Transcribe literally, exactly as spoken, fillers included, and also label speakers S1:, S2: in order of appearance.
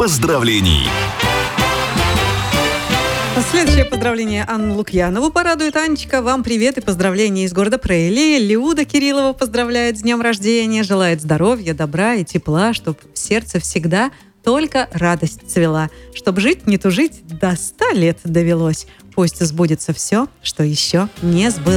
S1: поздравлений.
S2: Следующее поздравление Анну Лукьянову порадует. Анечка, вам привет и поздравления из города Прейли. Люда Кириллова поздравляет с днем рождения, желает здоровья, добра и тепла, чтобы в сердце всегда только радость цвела. Чтоб жить, не тужить, до ста лет довелось. Пусть сбудется все, что еще не сбылось.